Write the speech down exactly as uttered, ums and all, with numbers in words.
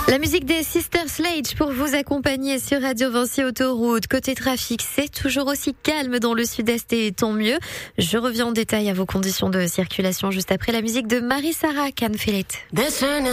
La musique des Sister Sledge pour vous accompagner sur Radio Vinci Autoroute. Côté trafic, c'est toujours aussi calme dans le sud-est et tant mieux. Je reviens en détail à vos conditions de circulation juste après la musique de Marie-Sarah Canfelet.